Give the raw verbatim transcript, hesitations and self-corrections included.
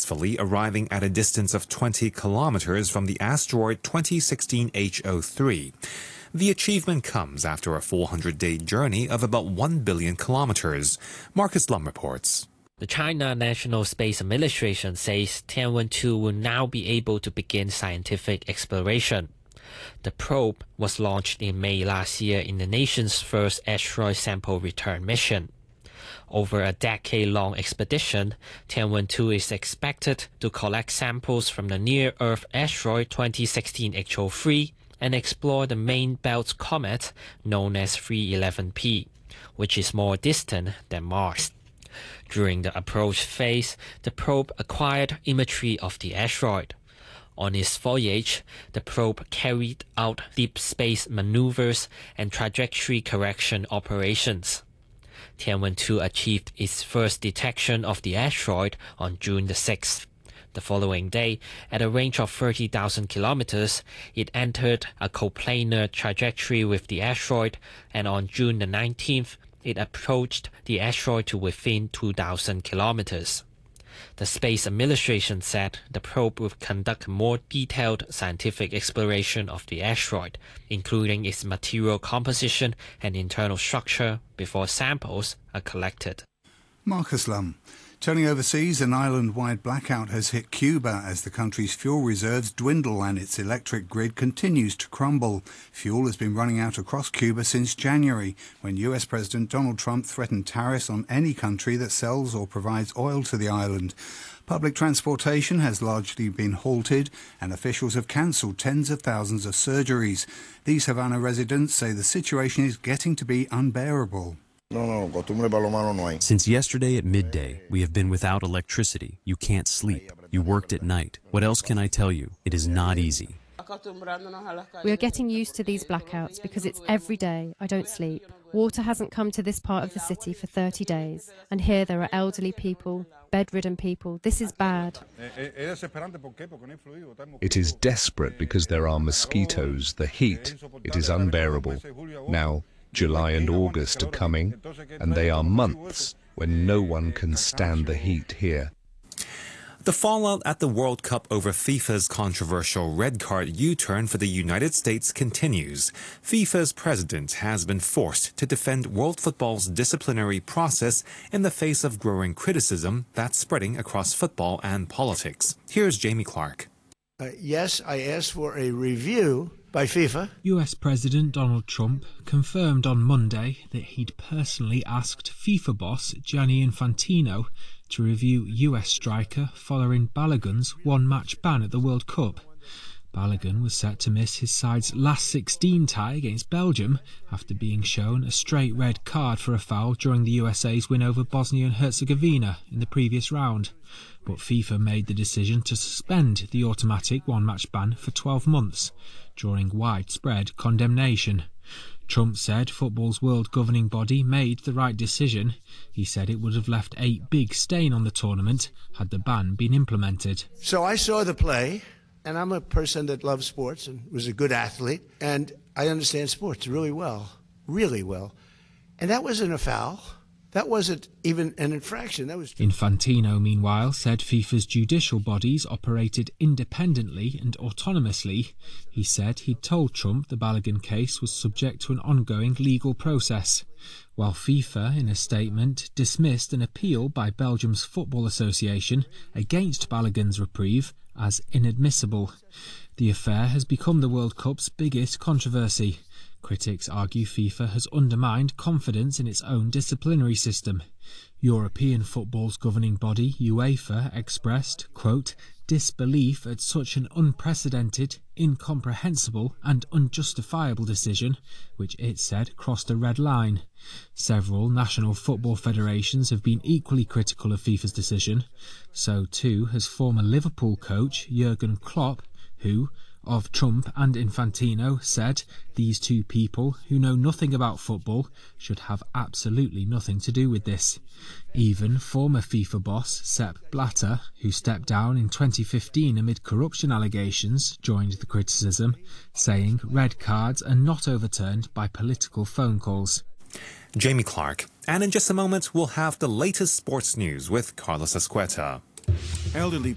successfully arriving at a distance of twenty kilometers from the asteroid twenty sixteen H O three. The achievement comes after a four hundred day journey of about one billion kilometers. Marcus Lum reports. The China National Space Administration says Tianwen two will now be able to begin scientific exploration. The probe was launched in May last year in the nation's first asteroid sample return mission. Over a decade-long expedition, Tianwen two is expected to collect samples from the near-Earth asteroid twenty sixteen H O three and explore the main belt comet known as three eleven P, which is more distant than Mars. During the approach phase, the probe acquired imagery of the asteroid. On its voyage, the probe carried out deep space maneuvers and trajectory correction operations. Tianwen two achieved its first detection of the asteroid on June the sixth. The following day, at a range of thirty thousand kilometers, it entered a coplanar trajectory with the asteroid, and on June the nineteenth, it approached the asteroid to within two thousand kilometers. The Space Administration said the probe will conduct more detailed scientific exploration of the asteroid, including its material composition and internal structure, before samples are collected. Marcus Lum. Turning overseas, an island-wide blackout has hit Cuba as the country's fuel reserves dwindle and its electric grid continues to crumble. Fuel has been running out across Cuba since January, when U S President Donald Trump threatened tariffs on any country that sells or provides oil to the island. Public transportation has largely been halted, and officials have cancelled tens of thousands of surgeries. These Havana residents say the situation is getting to be unbearable. Since yesterday at midday, we have been without electricity. You can't sleep. You worked at night. What else can I tell you? It is not easy. We are getting used to these blackouts because it's every day. I don't sleep. Water hasn't come to this part of the city for thirty days. And here there are elderly people, bedridden people. This is bad. It is desperate because there are mosquitoes, the heat. It is unbearable. Now, July and August are coming, and they are months when no one can stand the heat here. The fallout at the World Cup over FIFA's controversial red card U-turn for the United States continues. FIFA's president has been forced to defend world football's disciplinary process in the face of growing criticism that's spreading across football and politics. Here's Jamie Clark. Uh, yes, I asked for a review by FIFA. U S President Donald Trump confirmed on Monday that he'd personally asked FIFA boss Gianni Infantino to review U S striker Folarin Balogun's one-match ban at the World Cup. Balogun was set to miss his side's last sixteen tie against Belgium after being shown a straight red card for a foul during the U S A's win over Bosnia and Herzegovina in the previous round. But FIFA made the decision to suspend the automatic one-match ban for twelve months, drawing widespread condemnation. Trump said football's world governing body made the right decision. He said it would have left a big stain on the tournament had the ban been implemented. So I saw the play, and I'm a person that loves sports and was a good athlete, and I understand sports really well, really well. And that wasn't a foul. That wasn't even an infraction. That was. Infantino, meanwhile, said FIFA's judicial bodies operated independently and autonomously. He said he'd told Trump the Balogun case was subject to an ongoing legal process, while FIFA, in a statement, dismissed an appeal by Belgium's Football Association against Balogun's reprieve as inadmissible. The affair has become the World Cup's biggest controversy. Critics argue FIFA has undermined confidence in its own disciplinary system. European football's governing body, UEFA, expressed, quote, disbelief at such an unprecedented, incomprehensible and unjustifiable decision, which it said crossed a red line. Several national football federations have been equally critical of FIFA's decision. So too has former Liverpool coach Jurgen Klopp, who, of Trump and Infantino, said these two people who know nothing about football should have absolutely nothing to do with this. Even former FIFA boss Sepp Blatter, who stepped down in twenty fifteen amid corruption allegations, joined the criticism, saying red cards are not overturned by political phone calls. Jamie Clark. And in just a moment, we'll have the latest sports news with Carlos Escueta. Elderly